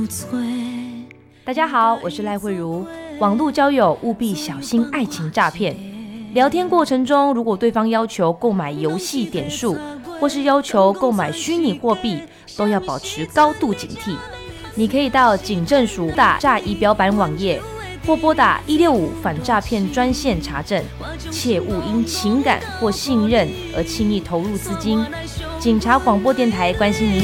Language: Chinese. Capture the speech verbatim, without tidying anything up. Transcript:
大家好，我是赖慧茹。网络交友务必小心爱情诈骗。聊天过程中，如果对方要求购买游戏点数，或是要求购买虚拟货币，都要保持高度警惕。你可以到警政署打诈仪表板网页，或拨打一六五反诈骗专线查证，切勿因情感或信任而轻易投入资金。警察广播电台关心您。